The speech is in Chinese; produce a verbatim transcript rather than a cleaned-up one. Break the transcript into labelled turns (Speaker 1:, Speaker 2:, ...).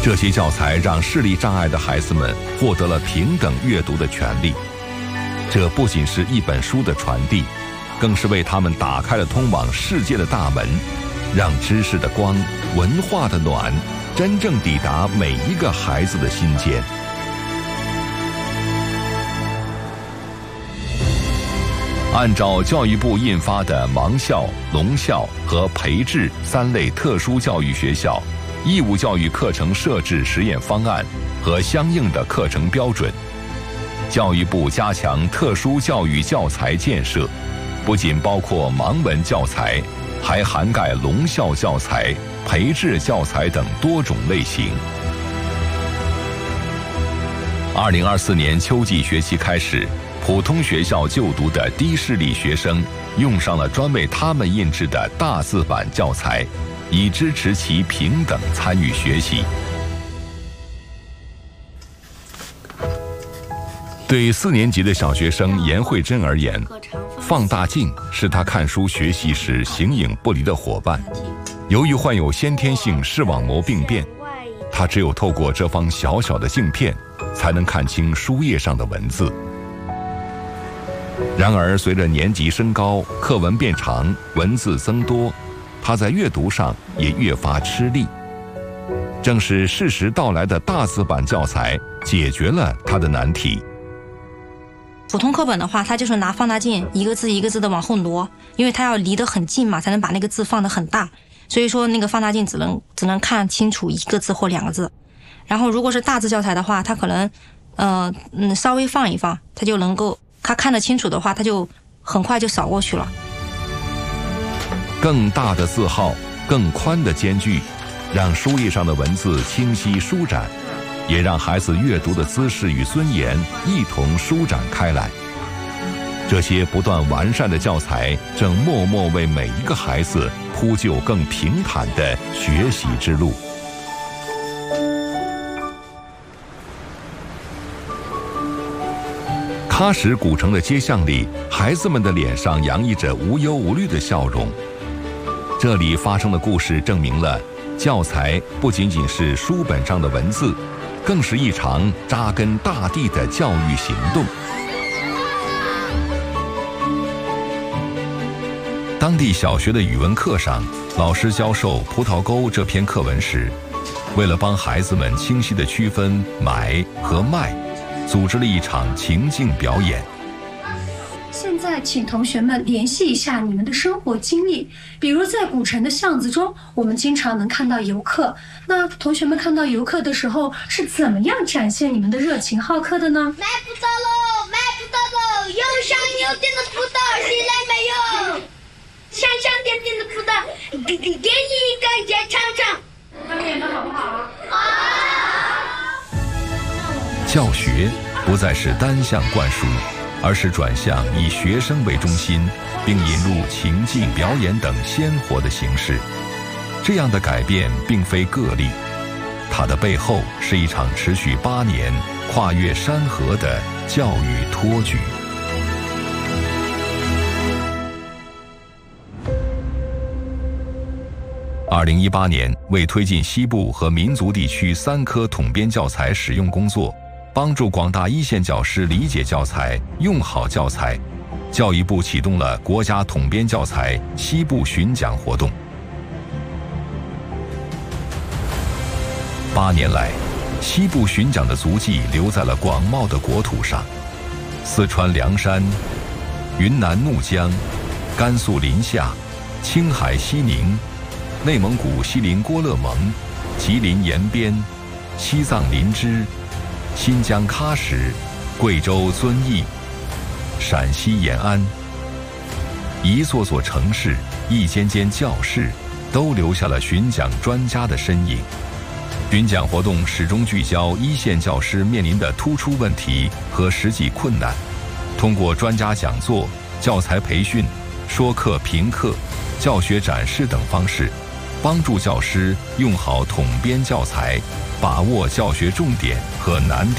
Speaker 1: 这些教材让视力障碍的孩子们获得了平等阅读的权利。这不仅是一本书的传递，更是为他们打开了通往世界的大门，让知识的光、文化的暖真正抵达每一个孩子的心间。按照教育部印发的盲校、聋校和培智三类特殊教育学校义务教育课程设置实验方案和相应的课程标准，教育部加强特殊教育教材建设，不仅包括盲文教材，还涵盖聋校教材、培智教材等多种类型。二零二四年秋季学期开始，普通学校就读的低视力学生用上了专为他们印制的大字版教材，以支持其平等参与学习。对四年级的小学生严慧珍而言，放大镜是她看书学习时形影不离的伙伴。由于患有先天性视网膜病变，她只有透过这方小小的镜片，才能看清书页上的文字。然而，随着年级升高，课文变长，文字增多，她在阅读上也越发吃力。正是适时到来的大字版教材解决了她的难题。
Speaker 2: 普通课本的话，它就是拿放大镜一个字一个字的往后挪，因为它要离得很近嘛，才能把那个字放得很大。所以说那个放大镜只能只能看清楚一个字或两个字。然后如果是大字教材的话，它可能呃嗯稍微放一放，它就能够它看得清楚的话，它就很快就扫过去了。
Speaker 1: 更大的字号，更宽的间距，让书页上的文字清晰舒展，也让孩子阅读的姿势与尊严一同舒展开来。这些不断完善的教材正默默为每一个孩子铺就更平坦的学习之路。喀什古城的街巷里，孩子们的脸上洋溢着无忧无虑的笑容。这里发生的故事证明了，教材不仅仅是书本上的文字，更是一场扎根大地的教育行动。当地小学的语文课上，老师教授《葡萄沟》这篇课文时，为了帮孩子们清晰地区分买和卖，组织了一场情境表演。
Speaker 3: 现在请同学们联系一下你们的生活经历，比如在古城的巷子中，我们经常能看到游客。那同学们看到游客的时候，是怎么样展现你们的热情好客的呢？
Speaker 4: 买葡萄喽，买葡萄喽，有香有甜的葡萄，谁来买哟？香香甜甜的葡萄，给给给你一个，也尝尝。他们演的好不好啊？好。
Speaker 1: 教学不再是单向灌输，而是转向以学生为中心，并引入情境表演等鲜活的形式。这样的改变并非个例，它的背后是一场持续八年、跨越山河的教育托举。二零一八年，为推进西部和民族地区三科统编教材使用工作，帮助广大一线教师理解教材、用好教材，教育部启动了国家统编教材西部巡讲活动。八年来，西部巡讲的足迹留在了广袤的国土上，四川凉山、云南怒江、甘肃临夏、青海西宁、内蒙古锡林郭勒盟、吉林延边、西藏林芝、新疆喀什、贵州遵义、陕西延安，一座座城市，一间间教室，都留下了巡讲专家的身影。巡讲活动始终聚焦一线教师面临的突出问题和实际困难，通过专家讲座、教材培训、说课评课、教学展示等方式，帮助教师用好统编教材，把握教学重点和难题。